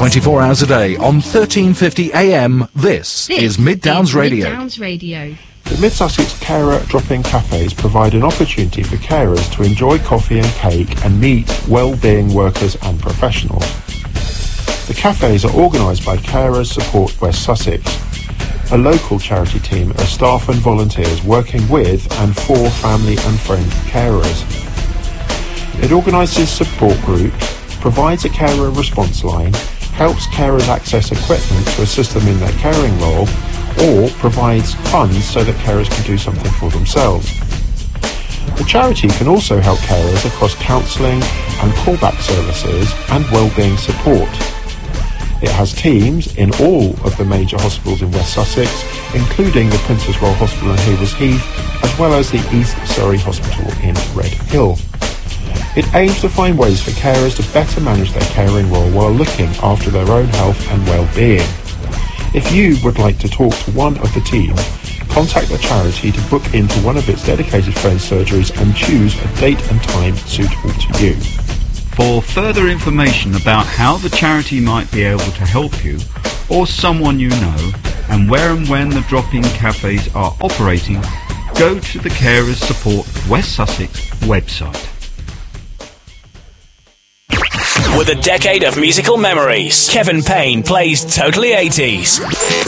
24 hours a day on 1350 AM. This is Mid-Downs Radio. Mid-Downs Radio. The Mid-Sussex Carer Drop-In Cafes provide an opportunity for carers to enjoy coffee and cake and meet well-being workers and professionals. The cafes are organised by Carers Support West Sussex, a local charity team of staff and volunteers working with and for family and friend carers. It organises support groups, provides a carer response line, helps carers access equipment to assist them in their caring role, or provides funds so that carers can do something for themselves. The charity can also help carers across counselling and callback services and wellbeing support. It has teams in all of the major hospitals in West Sussex, including the Princess Royal Hospital in Haywards Heath, as well as the East Surrey Hospital in Red Hill. It aims to find ways for carers to better manage their caring role while looking after their own health and well-being. If you would like to talk to one of the team, contact the charity to book into one of its dedicated friend surgeries and choose a date and time suitable to you. For further information about how the charity might be able to help you or someone you know, and where and when the drop-in cafes are operating, go to the Carers Support West Sussex website. With a decade of musical memories, Kevin Payne plays Totally 80s.